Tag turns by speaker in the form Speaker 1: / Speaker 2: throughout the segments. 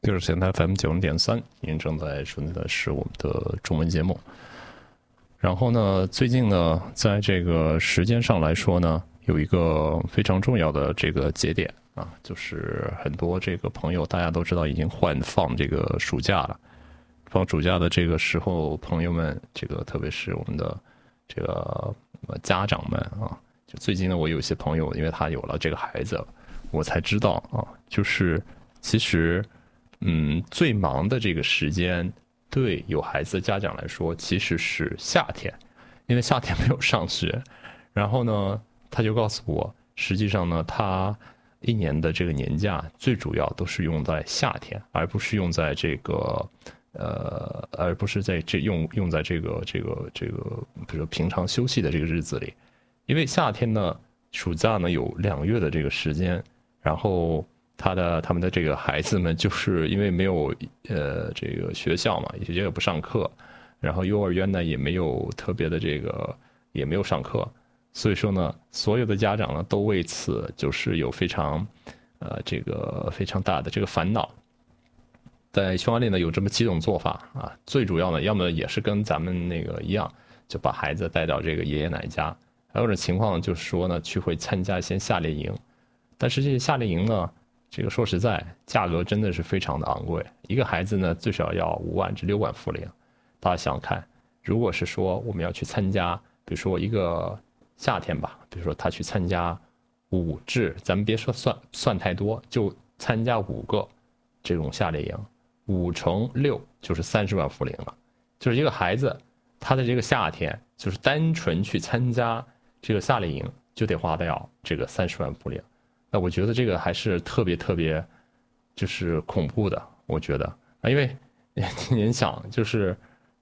Speaker 1: 就是现在 FM90.3，您正在收听的是我们的中文节目。然后呢，最近呢，在这个时间上来说呢，有一个非常重要的这个节点啊，就是很多这个朋友大家都知道已经放这个暑假了。放暑假的这个时候，朋友们，这个特别是我们的这个家长们啊，就最近呢，我有一些朋友，因为他有了这个孩子，我才知道啊，就是其实。最忙的这个时间，对有孩子的家长来说，其实是夏天，因为夏天没有上学。然后呢，他就告诉我，实际上呢，他一年的这个年假最主要都是用在夏天，而不是用在这个，而不是在用在这个，比如说平常休息的这个日子里，因为夏天呢，暑假呢有2个月的这个时间，然后。他们的这个孩子们，就是因为没有这个学校嘛，也不上课，然后幼儿园呢也没有特别的这个也没有上课，所以说呢，所有的家长呢都为此就是有非常这个非常大的这个烦恼。在匈牙利呢有这么几种做法啊，最主要呢，要么也是跟咱们那个一样，就把孩子带到这个爷爷奶奶家，还有种情况就是说呢，会参加一些夏令营，但是这些夏令营呢。这个说实在，价格真的是非常的昂贵。一个孩子呢，最少要5万至6万复零。大家想想看，如果是说我们要去参加，比如说一个夏天吧，比如说他去参加5至，咱们别说算太多，就参加5个这种夏令营，5乘6就是30万复零了。就是一个孩子，他的这个夏天，就是单纯去参加这个夏令营，就得花掉这个30万复零。那我觉得这个还是特别，就是恐怖的。我觉得啊，因为您想，就是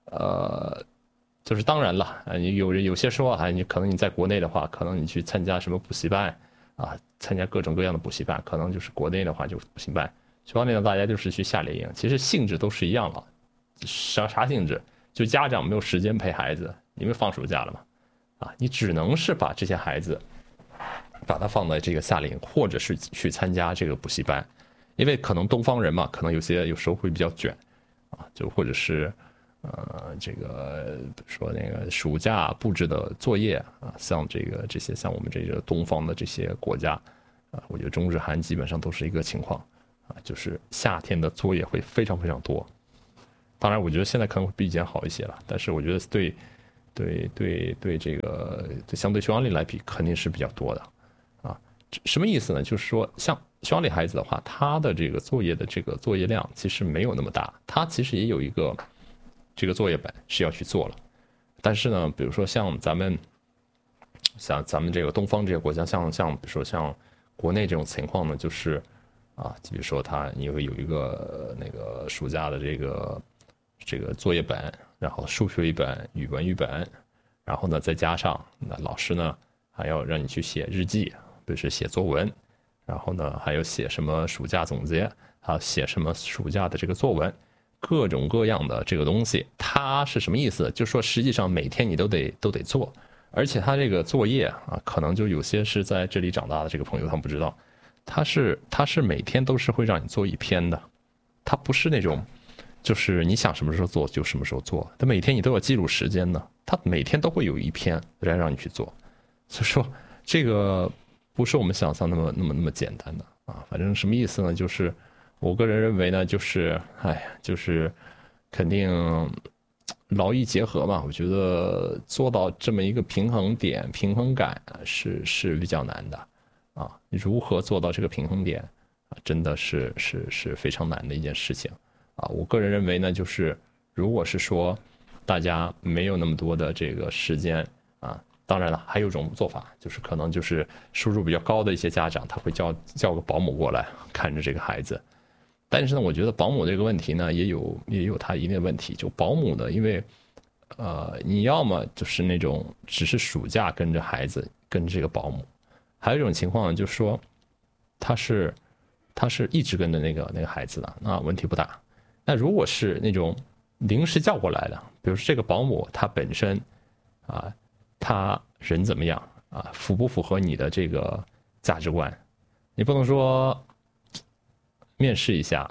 Speaker 1: 就是当然了，有些时候啊，你可能你在国内的话，可能你去参加什么补习班啊，参加各种各样的补习班，可能就是国内的话就是补习班，去外面呢大家就是去夏令营，其实性质都是一样了，啥性质？就家长没有时间陪孩子，因为放暑假了嘛，啊，你只能是把这些孩子。把它放在这个夏令营，或者是去参加这个补习班，因为可能东方人嘛，可能有时候会比较卷，啊，就或者是这个比如说那个暑假布置的作业啊，像这些像我们这个东方的这些国家啊，我觉得中日韩基本上都是一个情况啊，就是夏天的作业会非常多。当然，我觉得现在可能会比以前好一些了，但是我觉得对这个相对匈牙利来比，肯定是比较多的。什么意思呢？就是说，像匈牙利孩子的话，他的这个作业的这个作业量其实没有那么大，他其实也有一个这个作业本是要去做了。但是呢，比如说像咱们这个东方这些国家，像比如说像国内这种情况呢，就是啊，比如说你会有一个那个暑假的这个作业本，然后数学一本，语文一本，然后呢再加上那老师呢还要让你去写日记。就是写作文，然后呢，还有写什么暑假总结，还有写什么暑假的这个作文，各种各样的这个东西，它是什么意思？就是说实际上每天你都得做，而且它这个作业啊，可能就有些是在这里长大的这个朋友他们不知道，它是每天都是会让你做一篇的，它不是那种就是你想什么时候做就什么时候做，它每天你都要记录时间的，它每天都会有一篇来让你去做，所以说这个。不是我们想象那么简单的啊，反正什么意思呢？就是我个人认为呢，就是就是肯定劳逸结合嘛。我觉得做到这么一个平衡感是比较难的啊。如何做到这个平衡点啊，真的是非常难的一件事情啊。我个人认为呢，就是如果是说大家没有那么多的这个时间啊。当然了，还有一种做法，就是可能就是收入比较高的一些家长，他会叫个保姆过来看着这个孩子。但是呢，我觉得保姆这个问题呢，也有它一定的问题。就保姆呢，因为你要么就是那种只是暑假跟着孩子跟着这个保姆，还有一种情况呢，就是说他是一直跟着那个孩子的，那问题不大。那如果是那种临时叫过来的，比如说这个保姆他本身啊。他人怎么样啊？符不符合你的这个价值观？你不能说面试一下，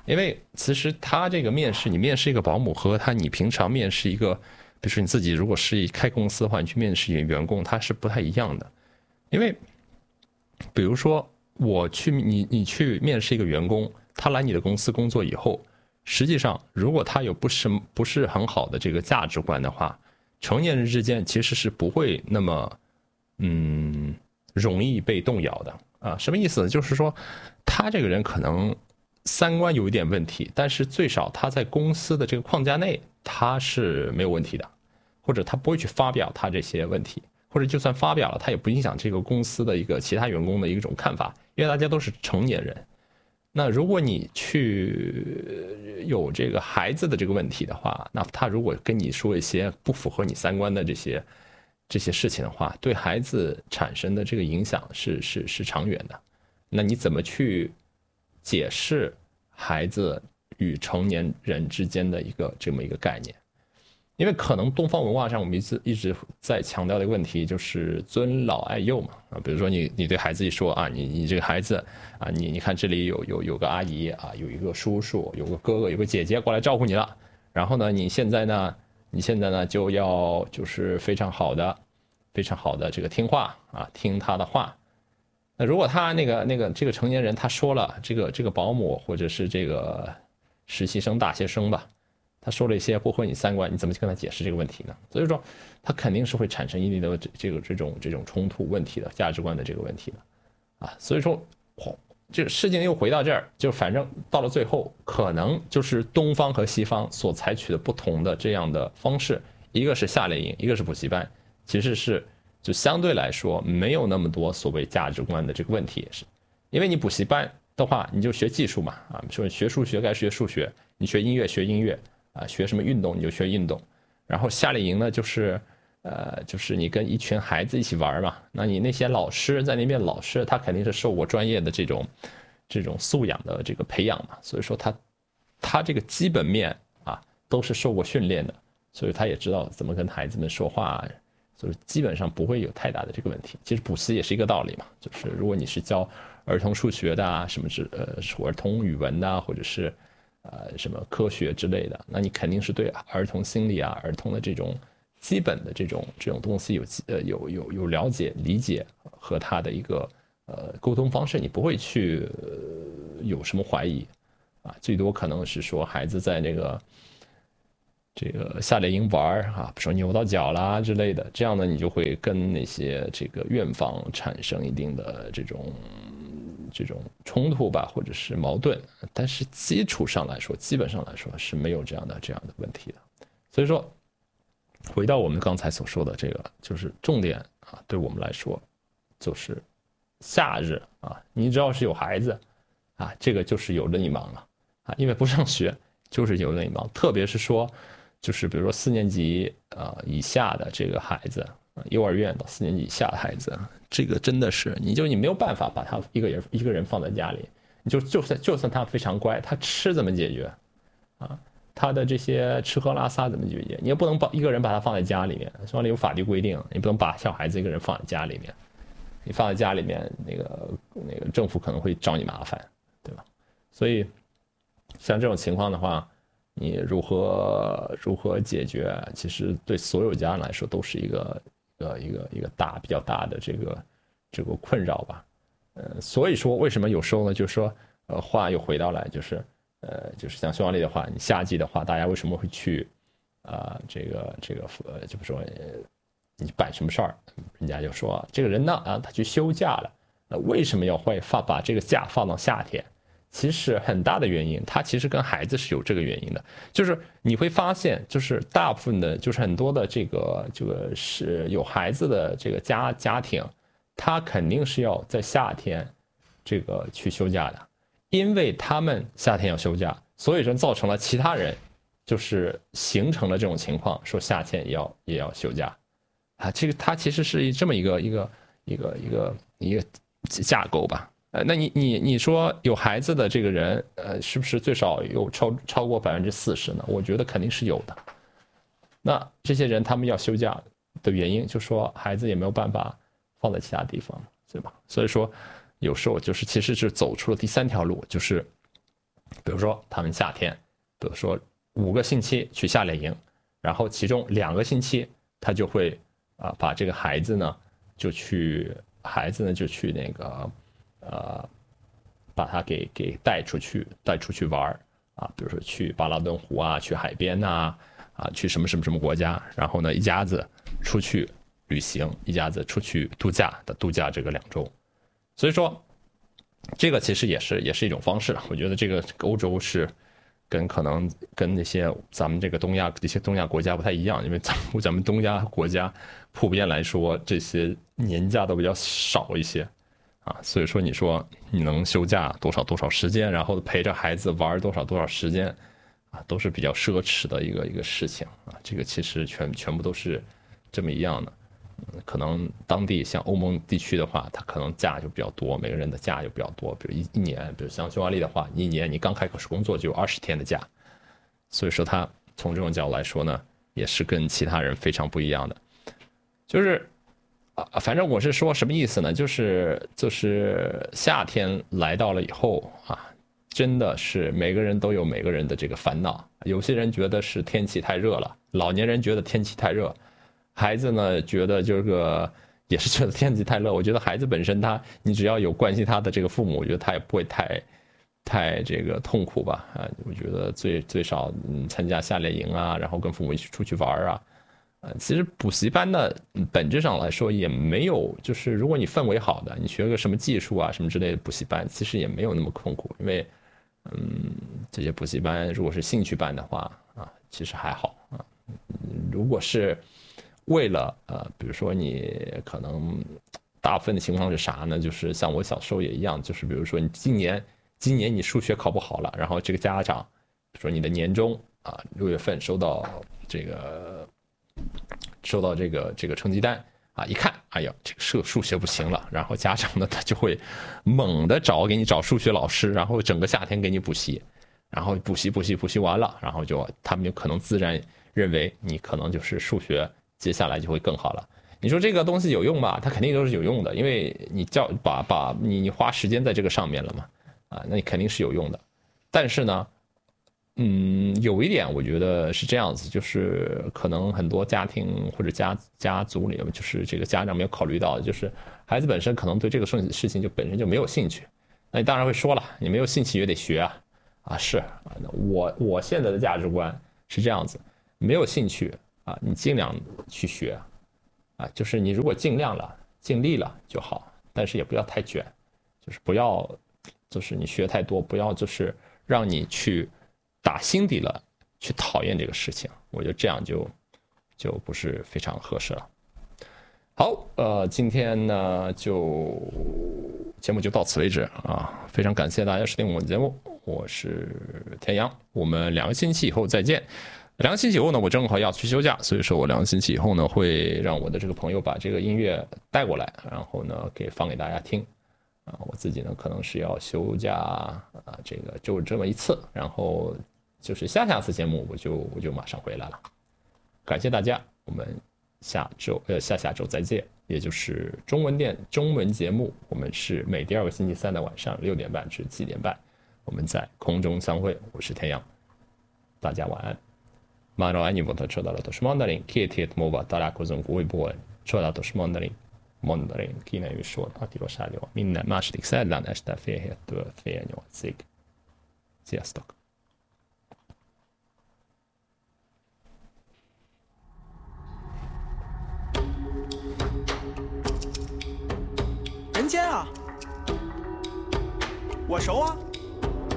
Speaker 1: 因为其实他这个面试，你面试一个保姆和你平常面试一个，比如说你自己如果是开公司的话，你去面试一个员工，他是不太一样的。因为比如说你去面试一个员工，他来你的公司工作以后，实际上如果他有不是很好的这个价值观的话，成年人之间其实是不会那么容易被动摇的啊。什么意思呢？就是说他这个人可能三观有一点问题，但是最少他在公司的这个框架内他是没有问题的，或者他不会去发表他这些问题，或者就算发表了，他也不影响这个公司的一个其他员工的一种看法，因为大家都是成年人。那如果你去有这个孩子的这个问题的话，那他如果跟你说一些不符合你三观的这些事情的话，对孩子产生的这个影响是长远的。那你怎么去解释孩子与成年人之间的这么一个概念？因为可能东方文化上我们一直在强调的一个问题就是尊老爱幼嘛啊，比如说你对孩子一说啊，你这个孩子啊，你看这里有个阿姨啊，有一个叔叔，有个哥哥，有个姐姐过来照顾你了，然后呢，你现在呢就要就是非常好的这个听话啊，听他的话。那如果他这个成年人他说了这个保姆或者是这个实习生大学生吧，他说了一些不合你三观，你怎么去跟他解释这个问题呢？所以说他肯定是会产生一定的这种冲突问题的，价值观的这个问题的啊。所以说这个事情又回到这儿，就反正到了最后可能就是东方和西方所采取的不同的这样的方式，一个是夏令营，一个是补习班，其实是就相对来说没有那么多所谓价值观的这个问题，也是因为你补习班的话你就学技术嘛啊，说学数学该学数学，你学音乐学音乐啊，学什么运动你就学运动，然后夏令营呢就是你跟一群孩子一起玩嘛，那你那些老师在那边，老师他肯定是受过专业的这种素养的这个培养嘛，所以说他这个基本面啊都是受过训练的，所以他也知道怎么跟孩子们说话。所以基本上不会有太大的这个问题。其实补习也是一个道理嘛，就是如果你是教儿童数学的啊，什么儿童语文的啊，或者是什么科学之类的，那你肯定是对儿童心理啊、儿童的这种基本的这种东西有了解、理解和他的一个沟通方式，你不会去有什么怀疑啊，最多可能是说孩子在这个夏令营玩啊，比如说扭到脚啦之类的，这样呢，你就会跟那些这个院方产生一定的这种冲突吧，或者是矛盾。但是基本上来说是没有这样的问题的。所以说，回到我们刚才所说的这个，就是重点啊，对我们来说，就是夏日啊，你只要是有孩子啊，这个就是有任意忙了啊，因为不上学就是有任意忙，特别是说。就是比如说4年级以下的这个孩子，幼儿园到4年级以下的孩子，这个真的是你没有办法把他一个人放在家里，你就算他非常乖，他吃怎么解决啊？他的这些吃喝拉撒怎么解决？你也不能一个人把他放在家里面，所以有法律规定，你不能把小孩子一个人放在家里面，你放在家里面，那个政府可能会找你麻烦，对吧？所以像这种情况的话。你如何解决？其实对所有家人来说都是一个比较大的这个困扰吧。所以说为什么有时候呢？就是说，话又回到来，就是像匈牙利的话，你夏季的话，大家为什么会去就是说你办什么事儿，人家就说这个人呢他去休假了，为什么会把这个假放到夏天？其实很大的原因，它其实跟孩子是有这个原因的，就是你会发现，就是大部分的，就是很多的这个是有孩子的这个家庭，他肯定是要在夏天这个去休假的，因为他们夏天要休假，所以说造成了其他人就是形成了这种情况，说夏天也要休假啊，这个它其实是这么一个架构吧。那你说有孩子的这个人，是不是最少有超过40%呢？我觉得肯定是有的。那这些人他们要休假的原因，就说孩子也没有办法放在其他地方，对吧？所以说有时候其实是走出了第3条路，就是比如说他们夏天，比如说5个星期去夏令营，然后其中2个星期他就会把这个孩子呢就去那个把他给带出去玩啊，比如说去巴拉顿湖啊，去海边呐，去什么国家，然后呢一家子出去旅行，一家子出去度假这个2周，所以说这个其实也是一种方式。我觉得这个欧洲是可能跟那些咱们这个东亚国家不太一样，因为咱们东亚国家普遍来说这些年假都比较少一些所以说你说你能休假多少时间，然后陪着孩子玩多少时间都是比较奢侈的一个事情这个其实全部都是这么一样的。可能当地像欧盟地区的话，它可能假就比较多，每个人的假就比较多，比如一年，比如像匈牙利的话，一年你刚开始工作就有20天的假，所以说它从这种角度来说呢，也是跟其他人非常不一样的。就是反正我是说什么意思呢？就是夏天来到了以后真的是每个人都有每个人的这个烦恼。有些人觉得是天气太热了，老年人觉得天气太热，孩子呢觉得也是觉得天气太热。我觉得孩子本身你只要有关心他的这个父母，我觉得他也不会太这个痛苦吧我觉得最少参加夏令营然后跟父母一起出去玩其实补习班呢本质上来说也没有，就是如果你氛围好的，你学个什么技术什么之类的补习班，其实也没有那么痛苦。因为这些补习班如果是兴趣班的话其实还好如果是为了比如说你可能大部分的情况是啥呢？就是像我小时候也一样，就是比如说你今年你数学考不好了，然后这个家长比如说你的年终6月份收到这个成绩单一看，哎呀，这个数学不行了，然后家长呢他就会猛地给你找数学老师，然后整个夏天给你补习，然后补习完了，然后他们就可能自然认为你可能就是数学接下来就会更好了。你说这个东西有用吧？它肯定都是有用的，因为你你花时间在这个上面了嘛那你肯定是有用的。但是呢有一点我觉得是这样子，就是可能很多家庭或者家族里面，就是这个家长没有考虑到的，就是孩子本身可能对这个事情本身就没有兴趣。那你当然会说了，你没有兴趣也得学是我现在的价值观是这样子，没有兴趣你尽量去学就是你如果尽力了就好，但是也不要太卷，就是不要就是你学太多，不要就是让你去打心底了去讨厌这个事情，我觉得这样就不是非常合适了。好，今天呢节目就到此为止非常感谢大家收听我们的节目，我是田阳，我们2个星期以后再见。2个星期以后呢，我正好要去休假，所以说我2个星期以后呢，会让我的这个朋友把这个音乐带过来，然后呢放给大家听我自己呢可能是要休假这个就这么一次，然后就是下次节目我就马上回来了。感谢大家，我们下周再见，也就是中文节目，我们是每第2个星期三的晚上6点半至7点半，我们在空中相会。我是田阳，大家晚安。Már annyiból csodálatos mandarin, 2 hét múlva találkozunk újból, csodálatos mandarin kínai sor a Tilos Rádióban minden második szerdán este 7:30-től 7:30-ig. Sziasztok!
Speaker 2: 人间我熟